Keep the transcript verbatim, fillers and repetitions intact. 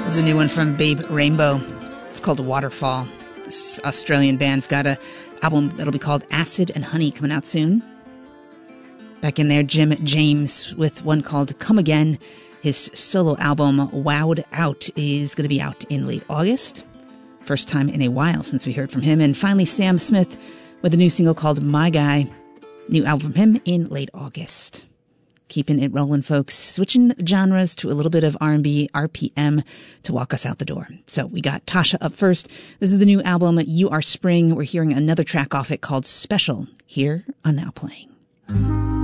This is a new one from Babe Rainbow. It's called Waterfall. This Australian band's got a album that'll be called Acid and Honey coming out soon. Back in there, Jim James with one called Come Again. His solo album, Wowed Out, is going to be out in late August. First time in a while since we heard from him. And finally, Sam Smith with a new single called My Guy. New album from him in late August. Keeping it rolling, folks. Switching genres to a little bit of R and B, R P M to walk us out the door. So we got Tasha up first. This is the new album, You Are Spring. We're hearing another track off it called Special here on Now Playing.